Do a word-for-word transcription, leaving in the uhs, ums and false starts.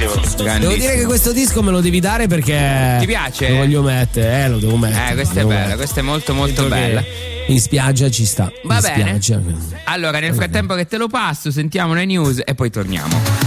Devo dire che questo disco me lo devi dare perché ti piace? Lo voglio mettere, eh, lo devo mettere. Eh, questa è bella, mettere. Questa è molto molto bella. In spiaggia ci sta. Va in bene. Spiaggia. Allora, nel frattempo che te lo passo, sentiamo le news e poi torniamo.